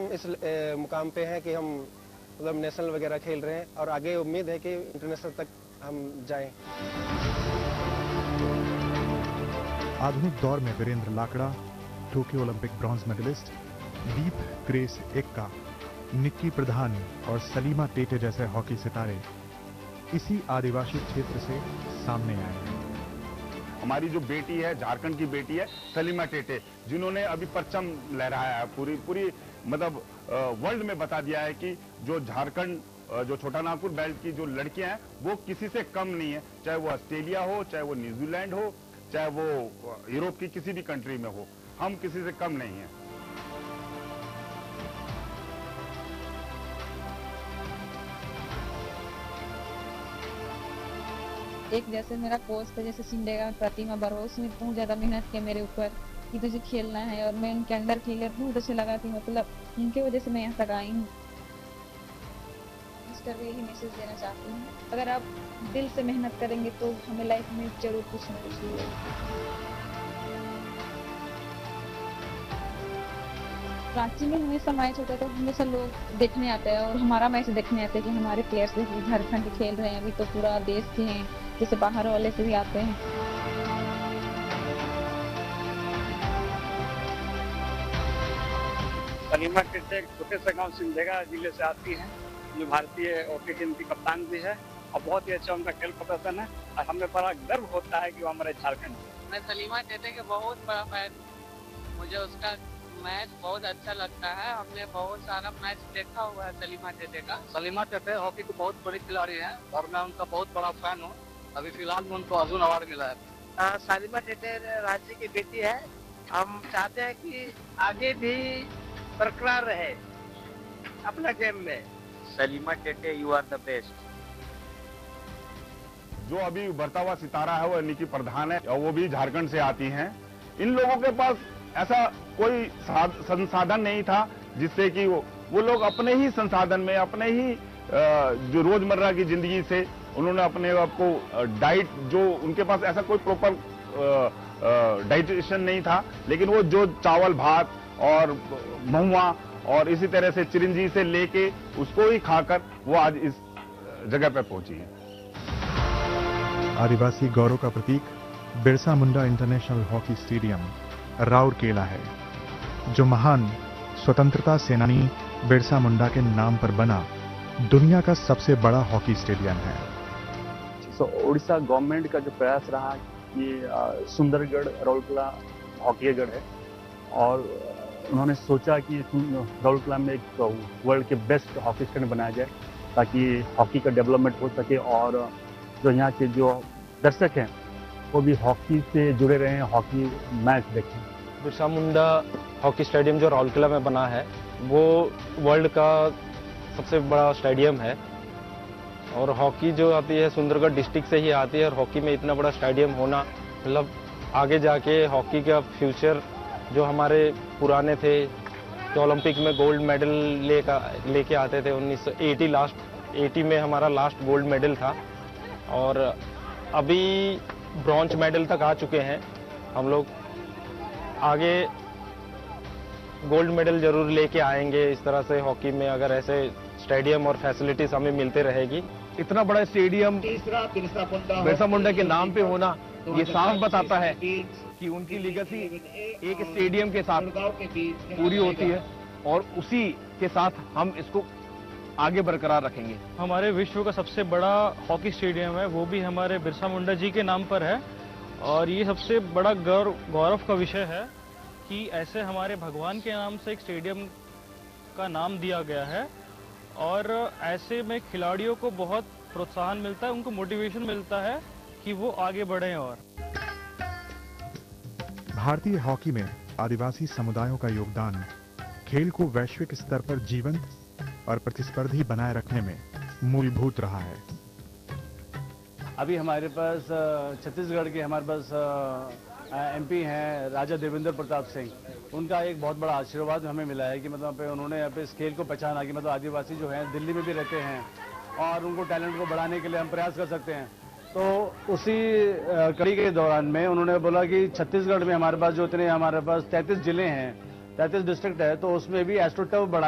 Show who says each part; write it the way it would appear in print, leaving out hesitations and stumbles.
Speaker 1: इस मुकाम पे हैं कि हम मतलब नेशनल वगैरह खेल रहे हैं और आगे उम्मीद है कि इंटरनेशनल तक हम जाएं।
Speaker 2: आधुनिक दौर में Virendra Lakra, Tokyo Olympic bronze medallist, दीप ग्रेस एक्का, निक्की प्रधान और सलीमा टेटे जैसे हॉकी सितारे इसी आदिवासी क्षेत्र से सामने आए हैं।
Speaker 3: हमारी जो बेटी है, झारखंड की बेटी है सलीमा टेटे, जिन्होंने अभी परचम लहराया है, पूरी मतलब वर्ल्ड में बता दिया है कि जो झारखंड, जो छोटा नागपुर बेल्ट की जो लड़कियां हैं वो किसी से कम नहीं है, चाहे वो ऑस्ट्रेलिया हो, चाहे वो न्यूजीलैंड हो, चाहे वो यूरोप की किसी भी कंट्री में हो, हम किसी से कम नहीं हैं।
Speaker 4: एक जैसे मेरा कोच था, जैसे सिंडेगा प्रतिमा बरवा, उसने बहुत ज्यादा मेहनत किया मेरे ऊपर कि तुझे खेलना है, और मैं उनके अंडर खेल कर बहुत अच्छा लगा थी, मतलब उनकी वजह से मैं यहाँ तक आई हूँ। मिस्टर भी यही मैसेज देना चाहती हूँ, अगर आप दिल से मेहनत करेंगे तो हमें लाइफ में जरूर कुछ न कुछ मिलेगा। रांची में हमेशा मैच होता है तो हमेशा लोग देखने आते हैं और हमारा मैच देखने आते हैं कि हमारे प्लेयर्स झारखंड खेल रहे हैं। अभी तो पूरा देश के हैं, जैसे बाहर वाले से भी आते हैं।
Speaker 5: सलीमा टेटे एक छोटे से गांव सिंडेगा जिले से आती हैं, जो भारतीय हॉकी टीम की कप्तान भी है और बहुत ही अच्छा उनका खेल प्रदर्शन है और हमें बड़ा गर्व होता है कि वो हमारे झारखंड है।
Speaker 6: मैं सलीमा टेटे के बहुत बड़ा फैन, मुझे उसका मैच बहुत अच्छा लगता है। हमने बहुत सारा मैच देखा हुआ है सलीमा टेटे का।
Speaker 5: सलीमा टेटे हॉकी के बहुत बड़ी खिलाड़ी हैं और मैं उनका बहुत बड़ा फैन हूँ। अभी फिलहाल में उनको अर्जुन अवार्ड मिला है।
Speaker 6: सलीमा टेटे राज्य की बेटी है, हम चाहते हैं कि आगे भी बरकरार रहे अपना गेम में।
Speaker 7: Salima Tete, you are the best.
Speaker 3: जो अभी उभरता हुआ सितारा है वो निक्की प्रधान है और वो भी झारखंड से आती हैं। इन लोगों के पास ऐसा कोई संसाधन नहीं था जिससे कि वो लोग अपने ही संसाधन में, अपने ही जो रोजमर्रा की जिंदगी से उन्होंने अपने आपको डाइट, जो उनके पास ऐसा कोई प्रॉपर डाइटेशन नहीं था, लेकिन वो जो चावल भात और महुआ और इसी तरह से चिरंजी से लेके उसको ही खाकर वो आज इस जगह पे पहुंची है।
Speaker 2: आदिवासी गौरव का प्रतीक Birsa Munda international hockey stadium Rourkela है, जो महान स्वतंत्रता सेनानी बिरसा मुंडा के नाम पर बना दुनिया का सबसे बड़ा हॉकी स्टेडियम है।
Speaker 8: उड़ीसा गवर्नमेंट का जो प्रयास रहा कि सुंदरगढ़ राउरकेला हॉकीगढ़ है और उन्होंने सोचा कि राउरकेला में एक वर्ल्ड के बेस्ट हॉकी स्टेडियम बनाया जाए ताकि हॉकी का डेवलपमेंट हो सके और जो यहाँ के जो दर्शक हैं वो भी हॉकी से जुड़े रहे हैं, हॉकी मैच देखें।
Speaker 9: बिरसा मुंडा हॉकी स्टेडियम जो राउरकेला में बना है वो वर्ल्ड का सबसे बड़ा स्टेडियम है और हॉकी जो आती है सुंदरगढ़ डिस्ट्रिक्ट से ही आती है और हॉकी में इतना बड़ा स्टेडियम होना मतलब आगे जाके हॉकी का फ्यूचर, जो हमारे पुराने थे जो ओलंपिक में गोल्ड मेडल लेके आते थे 1980 में हमारा लास्ट गोल्ड मेडल था और अभी ब्रॉन्ज मेडल तक आ चुके हैं हम लोग। आगे गोल्ड मेडल जरूर लेके आएंगे इस तरह से हॉकी में, अगर ऐसे स्टेडियम और फैसिलिटीज हमें मिलते रहेगी।
Speaker 10: इतना बड़ा स्टेडियम बिरसा मुंडा के नाम पे होना ये साफ बताता है कि उनकी लीगेसी एक स्टेडियम के साथ पूरी होती है और उसी के साथ हम इसको आगे बरकरार रखेंगे।
Speaker 11: हमारे विश्व का सबसे बड़ा हॉकी स्टेडियम है, वो भी हमारे बिरसा मुंडा जी के नाम पर है और ये सबसे बड़ा गौरव का विषय है कि ऐसे हमारे भगवान के नाम से एक स्टेडियम का नाम दिया गया है और ऐसे में खिलाड़ियों को बहुत प्रोत्साहन मिलता है, उनको मोटिवेशन मिलता है कि वो आगे बढ़ें। और
Speaker 2: भारतीय हॉकी में आदिवासी समुदायों का योगदान खेल को वैश्विक स्तर पर जीवंत और प्रतिस्पर्धी बनाए रखने में मूलभूत रहा है।
Speaker 5: अभी हमारे पास छत्तीसगढ़ के हमारे पास एमपी हैं राजा देवेंद्र प्रताप सिंह, उनका एक बहुत बड़ा आशीर्वाद हमें मिला है कि मतलब उन्होंने यहाँ पे इस खेल को पहचाना कि मतलब आदिवासी जो हैं दिल्ली में भी रहते हैं और उनको टैलेंट को बढ़ाने के लिए हम प्रयास कर सकते हैं। तो उसी कड़ी के दौरान में उन्होंने बोला कि छत्तीसगढ़ में हमारे पास जो इतने हमारे पास 33 जिले हैं, 33 डिस्ट्रिक्ट है, तो उसमें भी एस्ट्रोटर्फ बढ़ा